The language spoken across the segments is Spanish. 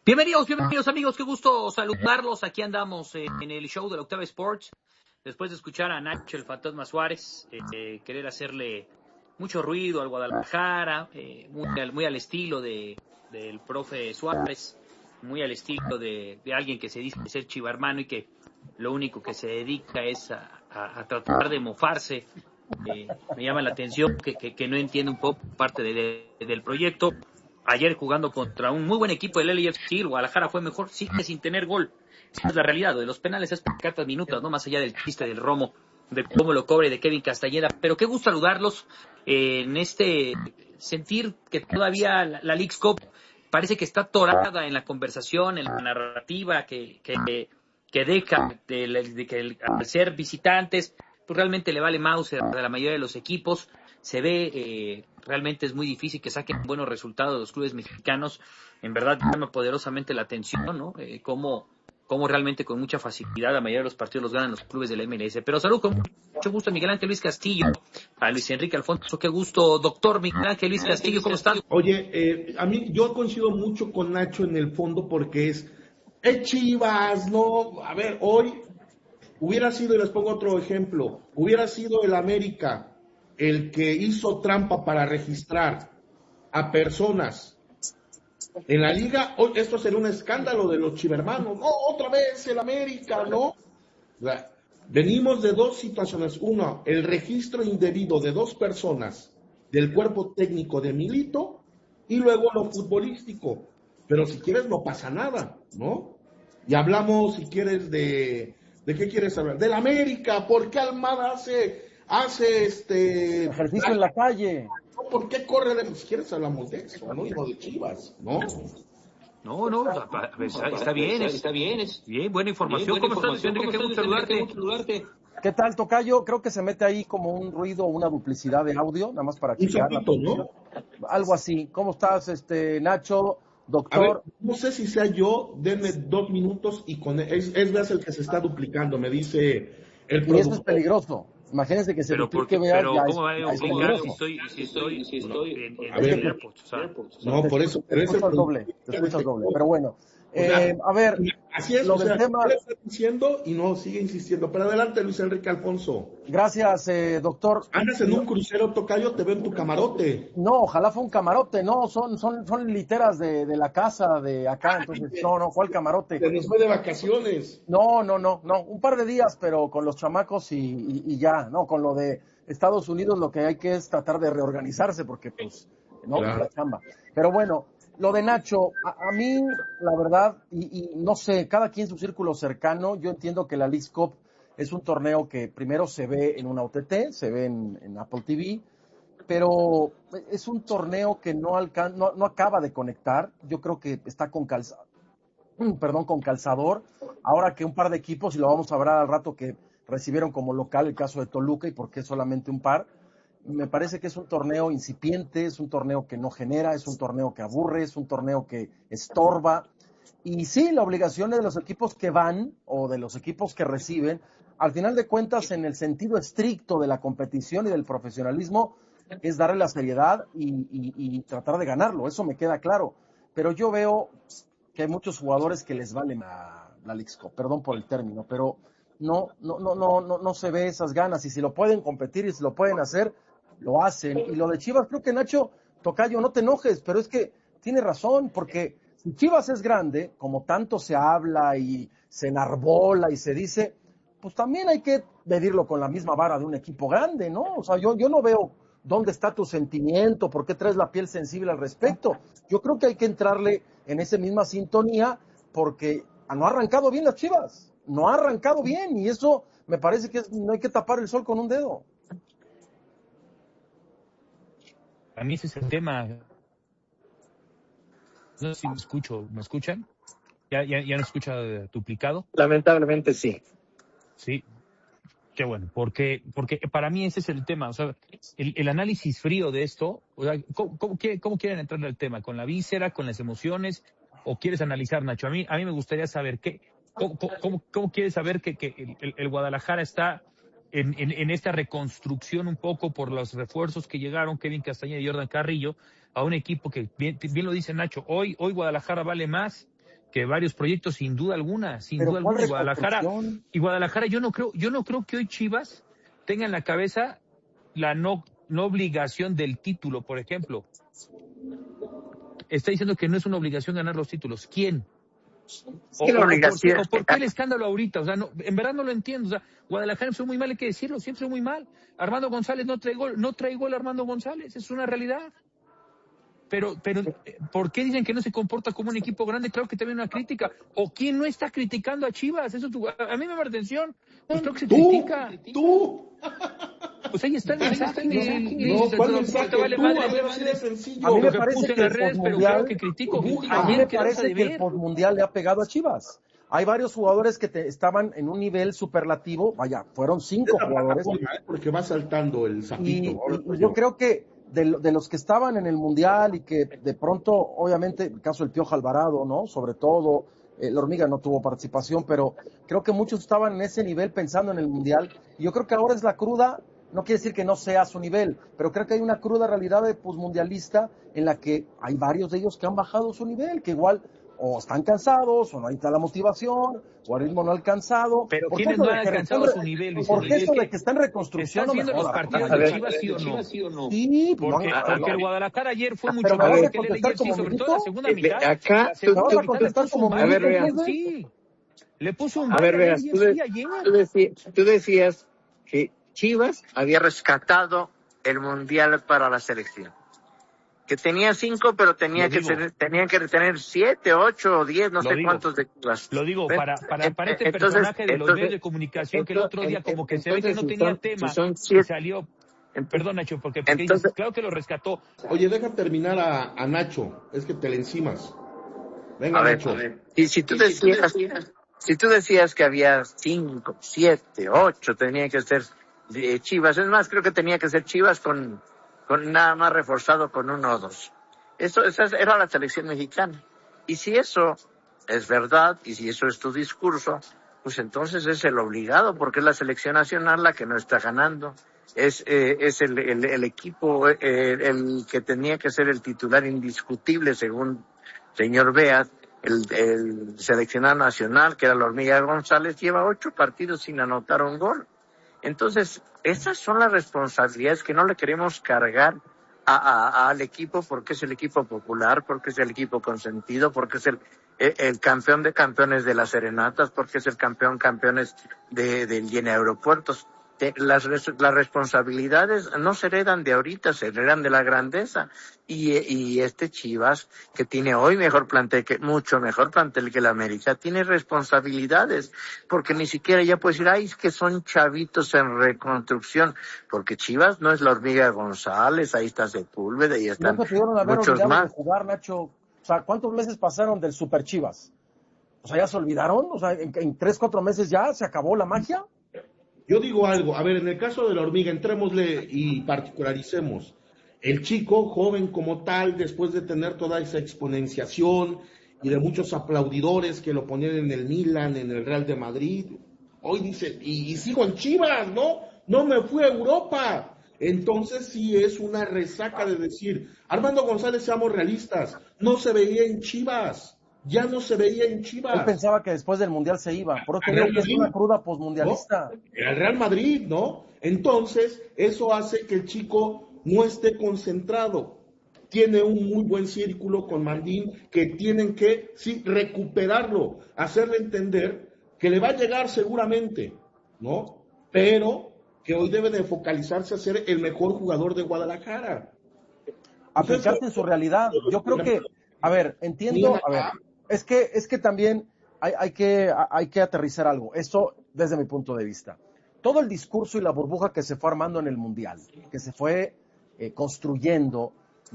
Bienvenidos amigos, qué gusto saludarlos. Aquí andamos en el show de la Octava Sports. Después de escuchar a Nacho el Fantasma Suárez, querer hacerle mucho ruido al Guadalajara, muy al estilo del profe Suárez, muy al estilo de alguien que se dice ser chivarmano y que lo único que se dedica es a tratar de mofarse. Me llama la atención que no entiende un poco parte del proyecto. Ayer jugando contra un muy buen equipo del LAFC, el Guadalajara fue mejor, sigue sin tener gol. Esa es la realidad, lo de los penales es por cartas minutas, no más allá del chiste del Romo, de cómo lo cobre de Kevin Castañeda. Pero qué gusto saludarlos en este sentir que todavía la Leagues Cup parece que está atorada en la conversación, en la narrativa que deja de que al ser visitantes, pues realmente le vale mouse a la mayoría de los equipos. Se ve, realmente es muy difícil que saquen buenos resultados de los clubes mexicanos. En verdad llama poderosamente la atención, ¿no? Cómo realmente con mucha facilidad la mayoría de los partidos los ganan los clubes de la MLS. Pero salud con mucho gusto a Miguel Ángel Luis Castillo, a Luis Enrique Alfonso, qué gusto, doctor Miguel Ángel Luis Castillo, ¿cómo estás? Oye, yo coincido mucho con Nacho en el fondo porque es Chivas, ¿no? A ver, hoy hubiera sido, y les pongo otro ejemplo, hubiera sido el América el que hizo trampa para registrar a personas en la liga. Hoy esto sería un escándalo de los chivermanos. No, otra vez el América, ¿no? O sea, venimos de dos situaciones. Uno, el registro indebido de dos personas del cuerpo técnico de Milito y luego lo futbolístico. Pero si quieres no pasa nada, ¿no? Y hablamos, si quieres, ¿de qué quieres hablar? Del América. ¿Por qué Almada hace ejercicio en la calle? ¿Por qué corre de... Si quieres hablamos de eso, ¿no? Y no de Chivas, ¿no? No, está bien, es bien, buena información. ¿Cómo estás, Luis Enrique? Qué gusto saludarte. ¿Qué tal, tocayo? Creo que se mete ahí como un ruido, una duplicidad de audio, nada más para checar. Un zapito, ¿no? Algo así. ¿Cómo estás, Nacho, doctor? A ver, no sé si sea yo, denme 2 minutos y con es el que se está duplicando, me dice el productor. Y eso es peligroso. Imagínense que se duplique, vea, pero ya ¿cómo va a duplicar si estoy en AirPods? No, por eso. Te escuchas doble, pero bueno. A ver, así es, lo del tema... le está diciendo y no sigue insistiendo. Pero adelante, Luis Enrique Alfonso. Gracias, doctor. Andas en un crucero, tocayo, te veo en tu camarote. No, ojalá fue un camarote, no, son literas de la casa de acá, entonces, no, ¿cuál camarote? Se nos fue de vacaciones. No, un par de días, pero con los chamacos y ya, no, con lo de Estados Unidos lo que hay que es tratar de reorganizarse, porque pues, no, claro, la chamba. Pero bueno, lo de Nacho, a mí, la verdad, y no sé, cada quien su círculo cercano, yo entiendo que la Leagues Cup es un torneo que primero se ve en una OTT, se ve en Apple TV, pero es un torneo que no acaba de conectar. Yo creo que está con calzador. Ahora que un par de equipos, y lo vamos a hablar al rato, que recibieron como local el caso de Toluca y por qué solamente un par, me parece que es un torneo incipiente, es un torneo que no genera, es un torneo que aburre, es un torneo que estorba. Y sí, la obligación es de los equipos que van o de los equipos que reciben, al final de cuentas, en el sentido estricto de la competición y del profesionalismo, es darle la seriedad y tratar de ganarlo, eso me queda claro. Pero yo veo que hay muchos jugadores que les vale la Leagues Cup, perdón por el término, pero no se ve esas ganas, y si lo pueden competir y si lo pueden hacer, lo hacen. Y lo de Chivas, creo que Nacho, tocayo, no te enojes, pero es que tiene razón, porque si Chivas es grande, como tanto se habla y se enarbola y se dice, pues también hay que medirlo con la misma vara de un equipo grande, ¿no? O sea, yo no veo dónde está tu sentimiento, por qué traes la piel sensible al respecto. Yo creo que hay que entrarle en esa misma sintonía, porque no ha arrancado bien las Chivas, no ha arrancado bien, y eso me parece que no hay que tapar el sol con un dedo. A mí ese es el tema. No sé si ¿me escuchan? ¿Ya no escucha duplicado? Lamentablemente sí. Sí, qué bueno, porque para mí ese es el tema, o sea, el análisis frío de esto, o sea, ¿cómo quieren entrar al tema? ¿Con la víscera, con las emociones, o quieres analizar, Nacho? A mí me gustaría saber ¿cómo quieres saber que el Guadalajara está en esta reconstrucción un poco por los refuerzos que llegaron, Kevin Castañeda y Jordan Carrillo, a un equipo que, bien lo dice Nacho, hoy Guadalajara vale más que varios proyectos, sin duda alguna, Pero ¿cuál Y Guadalajara, yo no creo que hoy Chivas tenga en la cabeza la no obligación del título, por ejemplo. Está diciendo que no es una obligación ganar los títulos. ¿Quién? ¿Por qué el escándalo ahorita? O sea, no, en verdad no lo entiendo. O sea, Guadalajara empezó muy mal, hay que decirlo, siempre empezó muy mal. Armando González no trae gol Armando González, es una realidad. Pero, ¿por qué dicen que no se comporta como un equipo grande? Claro que también una crítica. ¿O quién no está criticando a Chivas? Eso a mí me llama la atención. Pues creo que se critica. ¡Tú! Pues ahí está el mensaje. ¿Cuál mensaje? Tú, a ver, así de sencillo. A mí me Lo parece puse que en las redes, pero claro que critico. A mí me parece que el postmundial le ha pegado a Chivas. Hay varios jugadores que estaban en un nivel superlativo. Vaya, fueron 5 jugadores. Porque va saltando el sapito. Y yo creo que de los que estaban en el mundial y que de pronto, obviamente, el caso del Piojo Alvarado, ¿no? Sobre todo, la Hormiga no tuvo participación, pero creo que muchos estaban en ese nivel pensando en el mundial. Y yo creo que ahora es la cruda, no quiere decir que no sea su nivel, pero creo que hay una cruda realidad de posmundialista en la que hay varios de ellos que han bajado su nivel, que igual o están cansados, o no hay la motivación, o el ritmo no ha alcanzado. Pero ¿quiénes no han alcanzado su nivel, Luis Porque Enrique? eso de que está en reconstrucción ¿Estás no viendo me los jodas. partidos de Chivas, sí o no? Sí, porque el Guadalajara ayer fue mucho pero me vas mejor a que el contestar LAFC, como sobre todo minuto. la segunda mitad. Acá, ¿Me vas a contestar como minuto? Sí. Le puso un a ver, baile al veas, LAFC ayer. tú decías que Chivas había rescatado el Mundial para la selección. Que tenía 5, pero tenían que tener 7, 8 o 10, no sé cuántos de Chivas. Lo digo para este personaje de los medios de comunicación que el otro día como que se ve que no tenía tema y salió. Perdón, Nacho, porque dices, claro que lo rescató. Oye, deja terminar a Nacho, es que te le encimas. Venga, a ver, Nacho. Y si tú decías que había 5, 7, 8, tenía que ser Chivas. Es más, creo que tenía que ser Chivas con nada más reforzado con 1 o 2. Esa era la selección mexicana. Y si eso es verdad, y si eso es tu discurso, pues entonces es el obligado, porque es la selección nacional la que no está ganando. Es el equipo el que tenía que ser el titular indiscutible, según señor Beat, el seleccionado nacional, que era la Hormiga González, lleva 8 partidos sin anotar un gol. Entonces, esas son las responsabilidades que no le queremos cargar al equipo, porque es el equipo popular, porque es el equipo consentido, porque es el campeón de campeones de las serenatas, porque es el campeones del lleno de aeropuertos. Las responsabilidades no se heredan de ahorita, se heredan de la grandeza. Y este Chivas, que tiene hoy mucho mejor plantel que el América, tiene responsabilidades, porque ni siquiera ya puede decir, es que son chavitos en reconstrucción, porque Chivas no es la Hormiga González, ahí está Sepúlveda, ahí están muchos más. De jugar, Nacho. O sea, ¿cuántos meses pasaron del Super Chivas? O sea, ¿ya se olvidaron? O sea, en 3, 4 meses ya se acabó la magia. Yo digo algo, a ver, en el caso de la Hormiga, entrémosle y particularicemos. El chico, joven como tal, después de tener toda esa exponenciación y de muchos aplaudidores que lo ponían en el Milan, en el Real de Madrid, hoy dice, y sigo en Chivas, ¿no? No me fui a Europa. Entonces sí es una resaca de decir, Armando González, seamos realistas, no se veía en Chivas. Ya no se veía en Chivas. Él pensaba que después del Mundial se iba. Por eso creo que es una cruda posmundialista. ¿No? Era el Real Madrid, ¿no? Entonces, eso hace que el chico no esté concentrado. Tiene un muy buen círculo con Mandín que tienen que, sí, recuperarlo, hacerle entender que le va a llegar seguramente, ¿no? Pero que hoy debe de focalizarse a ser el mejor jugador de Guadalajara. Aplicarse en su realidad. Yo creo que, a ver, entiendo, es que también hay que aterrizar algo. Esto desde mi punto de vista. Todo el discurso y la burbuja que se fue armando en el Mundial, que se fue construyendo,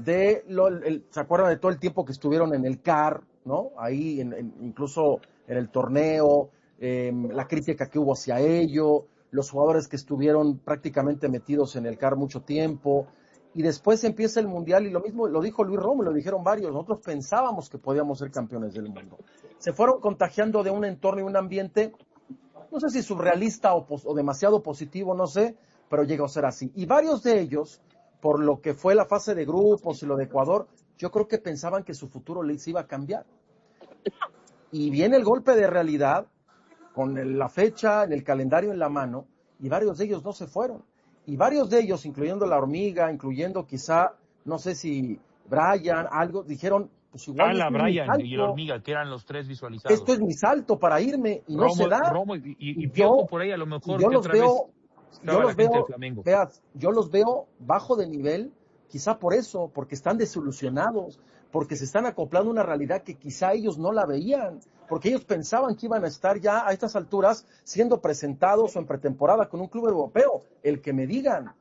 ¿se acuerdan de todo el tiempo que estuvieron en el CAR, ¿no? Ahí, incluso en el torneo, la crítica que hubo hacia ello, los jugadores que estuvieron prácticamente metidos en el CAR mucho tiempo. Y después empieza el Mundial y lo mismo lo dijo Luis Romo, lo dijeron varios, nosotros pensábamos que podíamos ser campeones del mundo. Se fueron contagiando de un entorno y un ambiente, no sé si surrealista o demasiado positivo, no sé, pero llegó a ser así. Y varios de ellos, por lo que fue la fase de grupos y lo de Ecuador, yo creo que pensaban que su futuro les iba a cambiar. Y viene el golpe de realidad con la fecha, en el calendario en la mano, y varios de ellos no se fueron. Y varios de ellos, incluyendo la Hormiga, incluyendo quizá, no sé si Brian, algo, dijeron, pues igual La este es mi Brian y la salto, Hormiga, que eran los tres visualizados. esto es mi salto para irme, y no se da. Romo y Piojo por ahí a lo mejor yo que los otra vez veo, la gente de Flamengo. yo los veo bajo de nivel, quizá por eso, porque están desilusionados, porque se están acoplando a una realidad que quizá ellos no la veían, porque ellos pensaban que iban a estar ya a estas alturas siendo presentados o en pretemporada con un club europeo, el que me digan.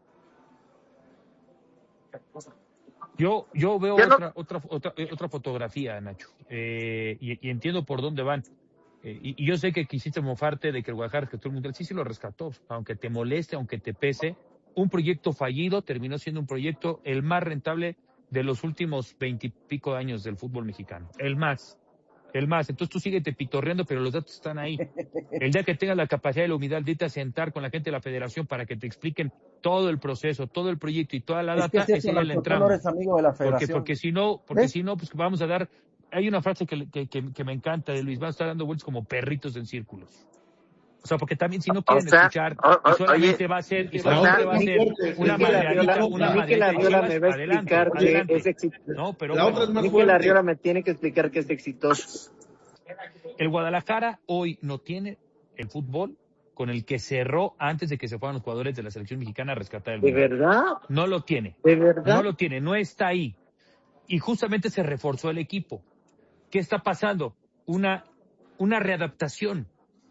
Yo veo otra fotografía, Nacho, y entiendo por dónde van. Y yo sé que quisiste mofarte de que el Guadalajara rescató el Mundial. Sí lo rescató, aunque te moleste, aunque te pese. Un proyecto fallido terminó siendo un proyecto el más rentable de los últimos 20 y pico años del fútbol mexicano. El más. Entonces tú síguete pitorreando, pero los datos están ahí. El día que tengas la capacidad y la humildad de sentar con la gente de la federación para que te expliquen todo el proceso, todo el proyecto y toda la data, ese día le entramos. No eres amigo de la federación. Porque si no, pues vamos a dar. Hay una frase que me encanta de Luis, van a estar dando vueltas como perritos en círculos. O sea, porque también si no quieren escuchar, solamente va a ser una Mikel Arriola me va a explicar que es exitoso. No, pero Mikel Arriola me tiene que explicar que es exitoso. El Guadalajara hoy no tiene el fútbol con el que cerró antes de que se fueran los jugadores de la selección mexicana a rescatar el Mundial. ¿De verdad? No lo tiene. ¿De verdad? No lo tiene, no está ahí. Y justamente se reforzó el equipo. ¿Qué está pasando? Una readaptación.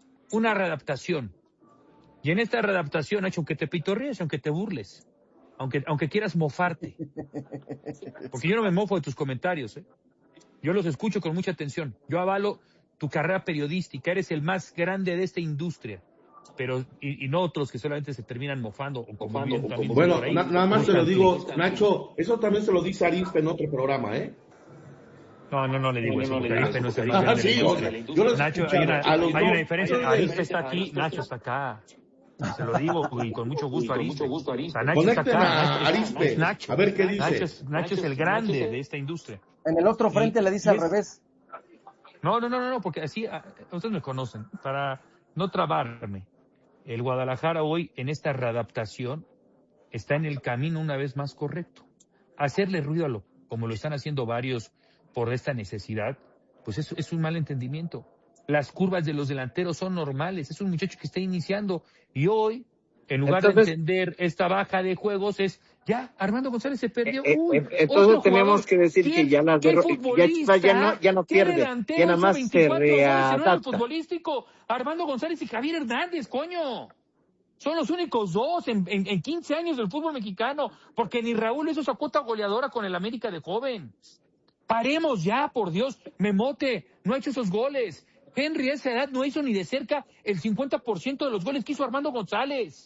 Y en esta readaptación, aunque te pitorrees, aunque te burles, aunque quieras mofarte, porque yo no me mofo de tus comentarios, yo los escucho con mucha atención, yo avalo tu carrera periodística, eres el más grande de esta industria, pero y no otros que solamente se terminan mofando o como bien también. Bueno, nada más te lo digo, Nacho, eso también se lo dice Arispe en otro programa, No le digo eso, porque Arispe no es el Nacho, hay una diferencia. Arispe está aquí, Nacho está acá. Se lo digo y con mucho gusto, Arispe. Nacho está acá. Arispe, a ver qué dice. Nacho es el grande de esta industria. En el otro frente le dice al revés. No, porque así, ustedes me conocen. Para no trabarme, el Guadalajara hoy, en esta readaptación, está en el camino una vez más correcto. Hacerle ruido como lo están haciendo varios por esta necesidad, pues eso es un mal entendimiento. Las curvas de los delanteros son normales, es un muchacho que está iniciando y hoy, en lugar de entender esta baja de juegos, es ya, Armando González se perdió. Entonces tenemos que decir que ya no pierde, ya nada más se readapta. Futbolístico, Armando González y Javier Hernández, coño. Son los únicos dos en 15 años del fútbol mexicano, porque ni Raúl hizo esa cuota goleadora con el América de joven. Paremos ya, por Dios. Memote no ha hecho esos goles. Henry a esa edad no hizo ni de cerca el 50% de los goles que hizo Armando González.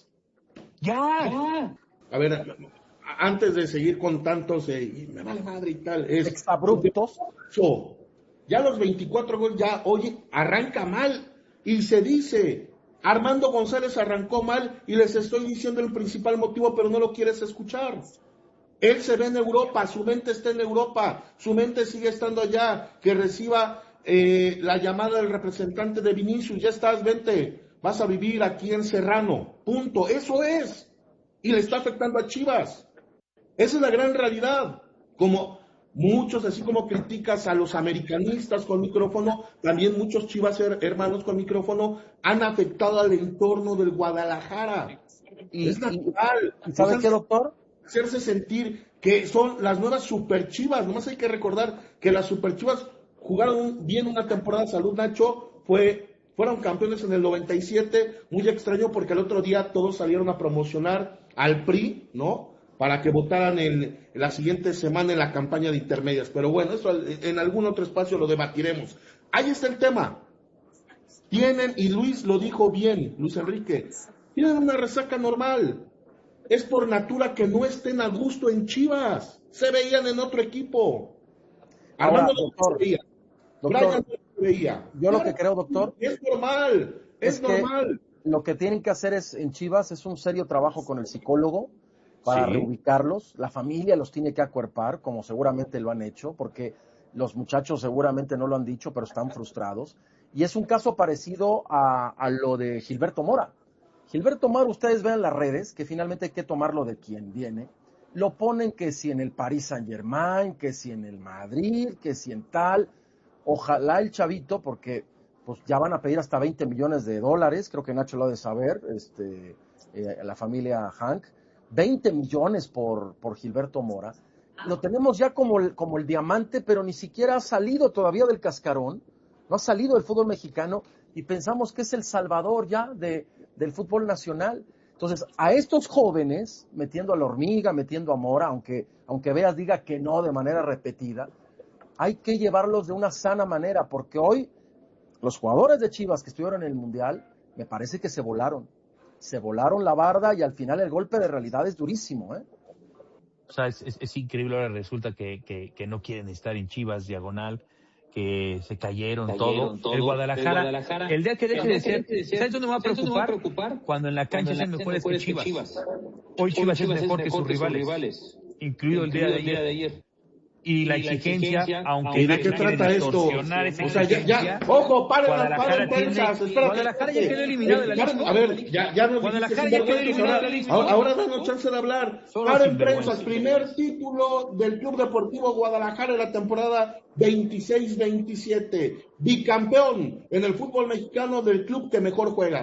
Ya. A ver, antes de seguir con tantos, me vale madre y tal, exabruptos. Ya los 24 goles, ya, oye, arranca mal. Y se dice, Armando González arrancó mal y les estoy diciendo el principal motivo, pero no lo quieres escuchar. Él se ve en Europa, su mente está en Europa, su mente sigue estando allá, que reciba la llamada del representante de Vinicius, ya estás, vente, vas a vivir aquí en Serrano, punto, eso es, y le está afectando a Chivas, esa es la gran realidad, como muchos, así como criticas a los americanistas con micrófono, también muchos Chivas hermanos con micrófono han afectado al entorno del Guadalajara, es natural. ¿Sabe qué, doctor? Hacerse sentir que son las nuevas Super Chivas. Nomás hay que recordar que las Super Chivas jugaron bien una temporada de salud, Nacho. Fueron campeones en el 97. Muy extraño porque el otro día todos salieron a promocionar al PRI, ¿no? Para que votaran la siguiente semana en la campaña de intermedias. Pero bueno, eso en algún otro espacio lo debatiremos. Ahí está el tema. Tienen, y Luis lo dijo bien, Luis Enrique, tienen una resaca normal. Es por natura que no estén a gusto en Chivas. Se veían en otro equipo. Armando no se veía. Brian no se veía. Yo lo que creo, doctor, es normal. Es normal. Lo que tienen que hacer en Chivas es un serio trabajo con el psicólogo para reubicarlos. La familia los tiene que acuerpar, como seguramente lo han hecho, porque Los muchachos seguramente no lo han dicho, pero están frustrados. Y es un caso parecido a lo de Gilberto Mora. Gilberto Mora, ustedes ven las redes, que finalmente hay que tomarlo de quien viene. Lo ponen que si en el Paris Saint-Germain, que si en el Madrid, que si en tal. Ojalá el chavito, porque pues ya van a pedir hasta $20 millones, creo que Nacho lo ha de saber, la familia Hank, 20 millones por Gilberto Mora. Lo tenemos ya como el diamante, pero ni siquiera ha salido todavía del cascarón, no ha salido del fútbol mexicano, y pensamos que es el salvador ya del fútbol nacional. Entonces, a estos jóvenes, metiendo a la Hormiga, metiendo a Mora, aunque Veas diga que no de manera repetida, hay que llevarlos de una sana manera, porque hoy los jugadores de Chivas que estuvieron en el Mundial, me parece que se volaron la barda, y al final el golpe de realidad es durísimo, ¿eh? O sea, es increíble. Ahora resulta que no quieren estar en Chivas, diagonal, que se cayeron todo. El Guadalajara, el día que deje de ser, ¿sabes dónde me va a preocupar? Cuando en la cancha sean mejores que Chivas. Hoy Chivas es mejor que sus rivales, incluido el día de ayer. Y la exigencia, aunque ¿y de qué trata esto? O sea, ya, ojo, paren tensas, espérate. Guadalajara ya quedó eliminado de la Liga. A ver, ya nos Guadalajara ya quedó eliminado de la Liga. Ahora danos chance de hablar. Paren tensas, primer título del Club Deportivo Guadalajara en la temporada 26-27. Bicampeón en el fútbol mexicano del club que mejor juega.